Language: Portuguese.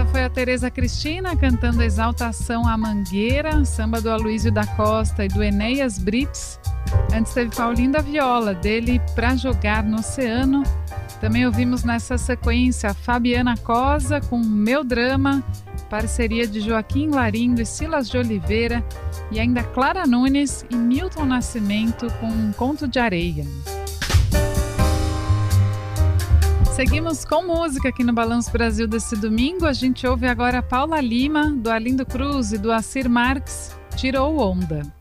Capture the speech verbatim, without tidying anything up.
foi a Tereza Cristina cantando Exaltação à Mangueira, samba do Aloísio da Costa e do Enéas Brites. Antes teve Paulinho da Viola, dele Pra Jogar no Oceano. Também ouvimos nessa sequência a Fabiana Cosa com Meu Drama, parceria de Joaquim Larindo e Silas de Oliveira, e ainda Clara Nunes e Milton Nascimento com Um Conto de Areia. Seguimos com música aqui no Balanço Brasil desse domingo. A gente ouve agora Paula Lima, do Arlindo Cruz e do Assir Marques, Tirou Onda.